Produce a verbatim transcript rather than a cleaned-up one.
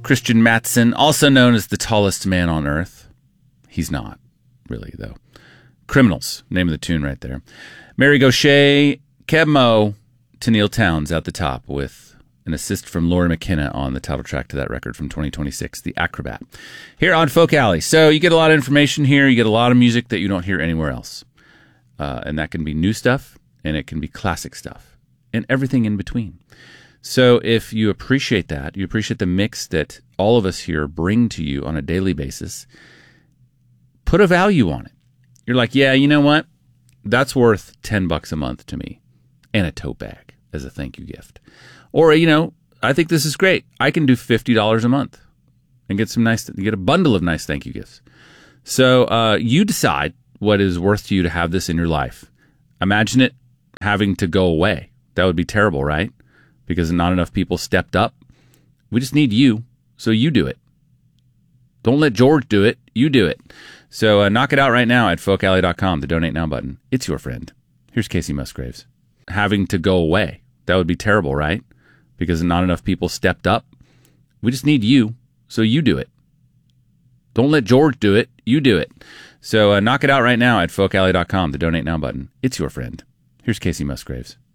Christian Matheson, also known as the tallest man on earth. He's not, really, though. Criminals, name of the tune right there. Mary Gauthier, Keb Mo, Tennille Towns at the top with an assist from Laura McKenna on the title track to that record from twenty twenty-six, The Acrobat. Here on Folk Alley. So you get a lot of information here. You get a lot of music that you don't hear anywhere else. Uh, and that can be new stuff, and it can be classic stuff, and everything in between. So if you appreciate that, you appreciate the mix that all of us here bring to you on a daily basis, put a value on it. You're like, yeah, you know what? That's worth ten bucks a month to me and a tote bag as a thank you gift. Or, you know, I think this is great. I can do fifty dollars a month and get some nice, get a bundle of nice thank you gifts. So uh, you decide what is worth to you to have this in your life. Imagine it having to go away. That would be terrible, right? Because not enough people stepped up. We just need you, so you do it. Don't let George do it. You do it. So uh, knock it out right now at folk alley dot com, the Donate Now button. It's your friend. Here's Casey Musgraves. Having to go away. That would be terrible, right? Because not enough people stepped up. We just need you, so you do it. Don't let George do it. You do it. So uh, knock it out right now at folk alley dot com, the Donate Now button. It's your friend. Here's Casey Musgraves.